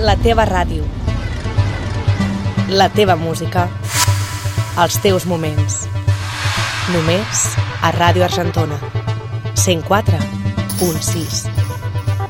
La teva ràdio. La teva música. Els teus moments. Només a Ràdio Argentona. 104.6.